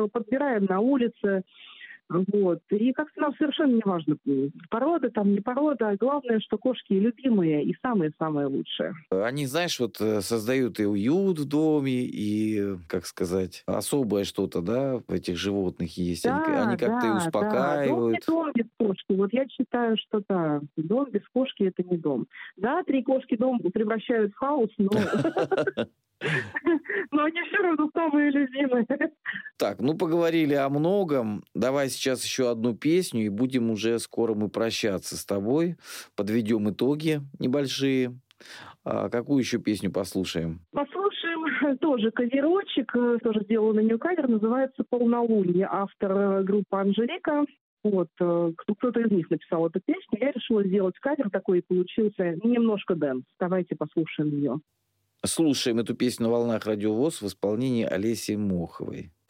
подбираем на улице. Вот. И как-то нам совершенно не важно, порода там, не порода. Главное, что кошки любимые и самые-самые лучшие. Они, знаешь, создают и уют в доме, и, как сказать, особое что-то, да, в этих животных есть. Они Да, как-то и да. Дом не успокаивают. дом без кошки. Вот я считаю, что да, дом без кошки — это не дом. Да, 3 кошки дом превращают в хаос, но но они все равно самые любимые. Так, поговорили о многом. Давай сейчас еще одну песню, и будем уже скоро мы прощаться с тобой. Подведем итоги небольшие. Какую еще песню послушаем? Послушаем тоже каверочек, тоже сделал на нее кавер, называется «Полнолуние». Автор группа «Анжелика». Вот, кто-то из них написал эту песню. Я решила сделать кавер такой, и получился немножко дэнс. Давайте послушаем ее. Слушаем эту песню на волнах Радио ВОС в исполнении Олеси Моховой.